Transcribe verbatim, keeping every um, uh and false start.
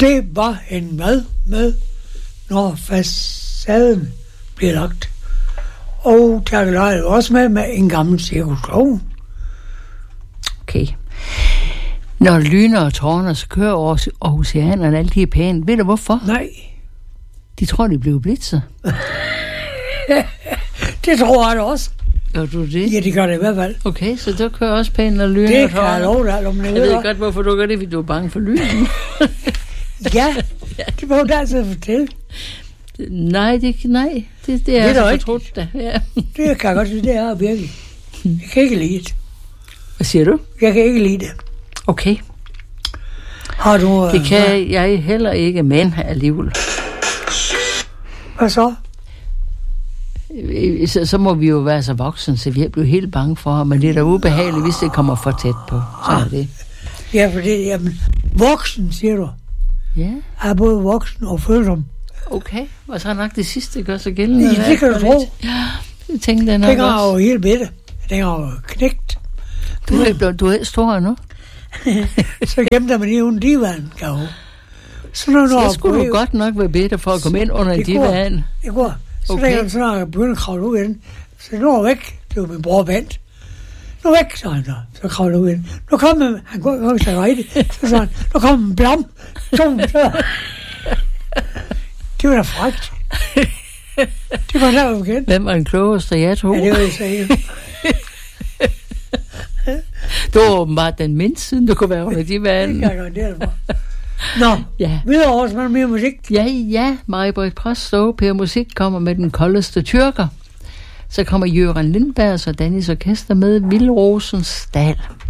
det var en mad med, når facaden blev lagt. Og der er også med med en gammel cirkusvogn. Okay. Når lyner og tårner så kører over oceanerne, alt de er pæne. Ved du hvorfor? Nej. De tror, de blev blitzet. Det tror jeg da også. Gør du det? Ja, det gør det i hvert fald. Okay, så der kører også pænt, når lyner Det og kan tårner. jeg love dig, om det Jeg ved godt, hvorfor du gør det, fordi du er bange for lyden. Ja, det må du altid fortælle. Nej, det, nej, det, det er, Det er da altså rigtigt. fortrudt da. Ja. Det kan jeg godt sige, det er virkelig. Jeg kan ikke lide det. Hvad siger du? Jeg kan ikke lide det. Okay. Har du... Det kan jeg heller ikke, men alligevel. Hvad så? Så, så må vi jo være så voksne, så vi bliver helt bange for ham. Men det er da ubehageligt, hvis det kommer for tæt på. Så er det. Ja, for det jamen, voksen, siger du. Ja. Er både voksen og følsom. Okay. Og så har nok det sidste gør sig gældende. Ja, det kan du tro. Ja, det tænkte jeg nok Den har også. jo helt bitte. Den har jo knægt. Du er, blevet- du er stor nu. Så gemte man lige under divan, kan jeg Så når Så skulle du godt nok være bedre for at komme ind under Det de går. vand. Det går. Så Okay. okay. tænker jeg, så når jeg begynder at kravle ud igen. Så nu er jeg væk. Det var min bror Bent. Nu er væk, sagde han så. Så kravler jeg ud igen. Nu kommer han, går ikke så rigtigt. Så sagde han, nu kommer en blam. Tum, så. Det var da frækt. Det var der igen. Hvem var den klogeste, jeg tog? Ja, det var jeg sige. Du var åbenbart den mindste, siden du kunne være under de Det vand. kan jeg godt det for. Nå, Ja. videre også med mere musik. Ja, ja, Maj-Brit Præst og Per Musik kommer med den koldeste tyrker. Så kommer Jørgen Lindberg og Danis Orkester med Vildrosens Dal.